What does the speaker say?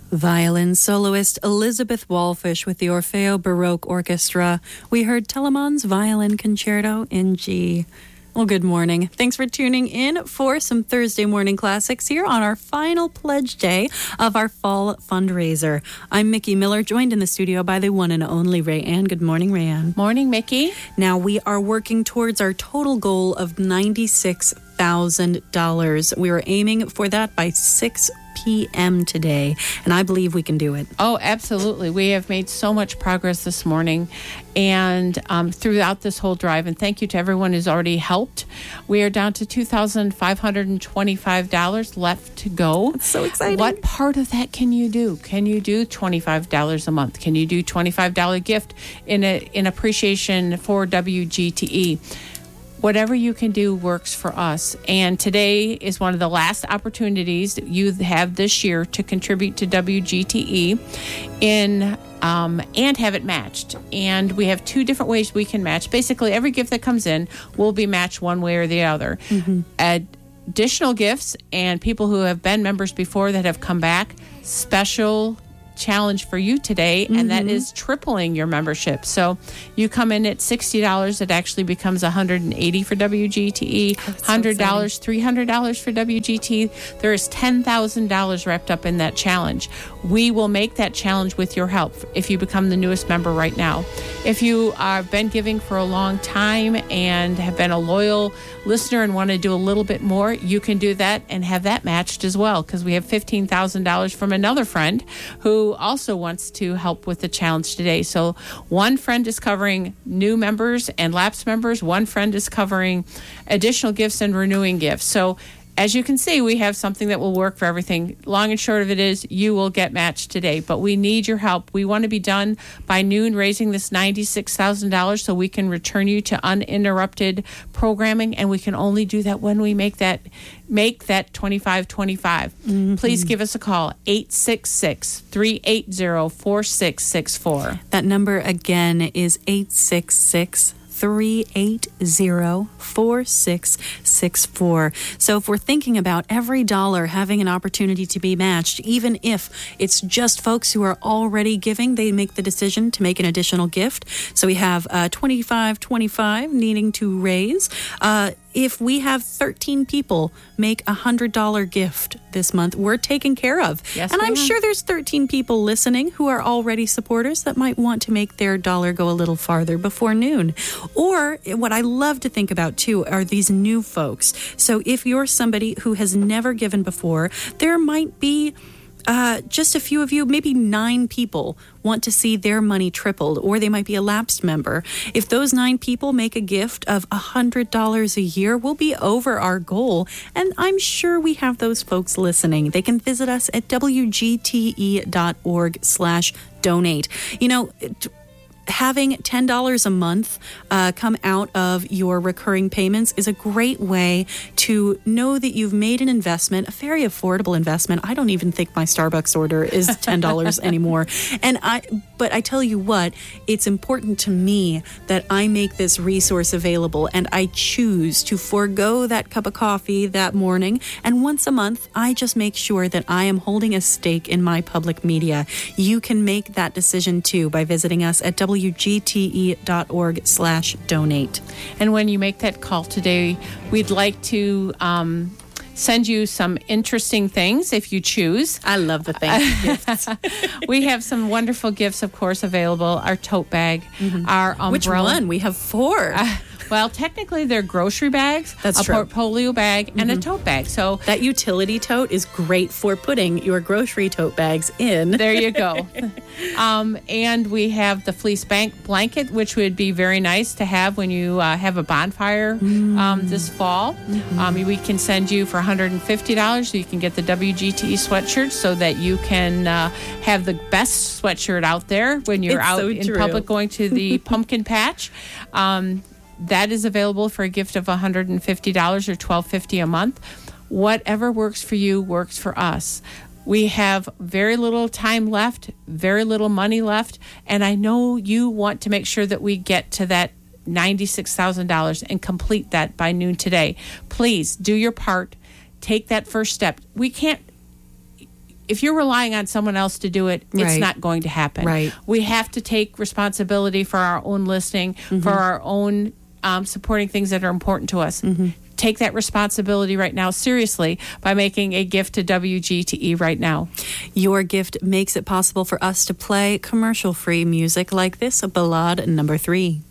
Violin soloist Elizabeth Wallfish with the Orfeo Baroque Orchestra. We heard Telemann's Violin Concerto in G. Well, good morning. Thanks for tuning in for some Thursday morning classics here on our final pledge day of our fall fundraiser. I'm Mickey Miller, joined in the studio by the one and only Rayanne. Good morning, Rayanne. Morning, Mickey. Now, we are working towards our total goal of $96,000. We were aiming for that by 6 p.m. today, and I believe we can do it. Oh, absolutely. We have made so much progress this morning and throughout this whole drive, and thank you to everyone who's already helped. We are down to $2,525 left to go. That's so exciting. What part of that can you do? Can you do $25 a month? Can you do $25 gift in appreciation for WGTE? Whatever you can do works for us. And today is one of the last opportunities that you have this year to contribute to WGTE and have it matched. And we have two different ways we can match. Basically, every gift that comes in will be matched one way or the other. Mm-hmm. Additional gifts and people who have been members before that have come back, special challenge for you today, and that is tripling your membership. So you come in at $60, it actually becomes $180 for WGTE, $100, $300 for WGTE. There is $10,000 wrapped up in that challenge. We will make that challenge with your help if you become the newest member right now. If you have been giving for a long time and have been a loyal listener and want to do a little bit more, you can do that and have that matched as well, because we have $15,000 from another friend who also wants to help with the challenge today. So one friend is covering new members and lapsed members. One friend is covering additional gifts and renewing gifts. So as you can see, we have something that will work for everything. Long and short of it is you will get matched today, but we need your help. We want to be done by noon raising this $96,000 so we can return you to uninterrupted programming, and we can only do that when we make that 2525. Please give us a call, 866-380-4664. That number again is 866-380-4664. So if we're thinking about every dollar having an opportunity to be matched, even if it's just folks who are already giving, they make the decision to make an additional gift. So we have $25.25 needing to raise. If we have 13 people make a $100 gift this month, we're taken care of. Yes, and I'm sure there's 13 people listening who are already supporters that might want to make their dollar go a little farther before noon. Or what I love to think about, too, are these new folks. So if you're somebody who has never given before, there might be just a few of you, maybe 9 people want to see their money tripled, or they might be a lapsed member. If those 9 people make a gift of $100 a year, we'll be over our goal. And I'm sure we have those folks listening. They can visit us at wgte.org/donate. You know, having $10 a month come out of your recurring payments is a great way to know that you've made an investment, a very affordable investment. I don't even think my Starbucks order is $10 anymore. But I tell you what, it's important to me that I make this resource available, and I choose to forego that cup of coffee that morning. And once a month, I just make sure that I am holding a stake in my public media. You can make that decision too by visiting us at wgte.org/donate. And when you make that call today, we'd like to send you some interesting things if you choose. I love the gifts. We have some wonderful gifts, of course, available. Our tote bag, our umbrella. Which one? We have 4. Well, technically, they're grocery bags, a portfolio bag, and a tote bag. So that utility tote is great for putting your grocery tote bags in. There you go. And we have the fleece blanket, which would be very nice to have when you have a bonfire this fall. We can send you for $150 so you can get the WGTE sweatshirt so that you can have the best sweatshirt out there when you're out in public going to the pumpkin patch. That is available for a gift of $150 or $12.50 a month. Whatever works for you works for us. We have very little time left, very little money left, and I know you want to make sure that we get to that $96,000 and complete that by noon today. Please do your part. Take that first step. We can't if you're relying on someone else to do it, it's Right. not going to happen. Right. We have to take responsibility for our own listening, for our own supporting things that are important to us. Take that responsibility right now seriously by making a gift to WGTE right now. Your gift makes it possible for us to play commercial-free music like this, Ballade number 3.